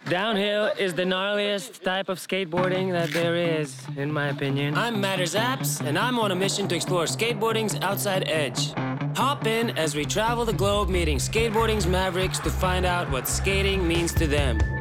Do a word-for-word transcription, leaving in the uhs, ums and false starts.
Downhill is the gnarliest type of skateboarding that there is, in my opinion. I'm Matters Apps, and I'm on a mission to explore skateboarding's outside edge. Hop in as we travel the globe meeting skateboarding's mavericks to find out what skating means to them.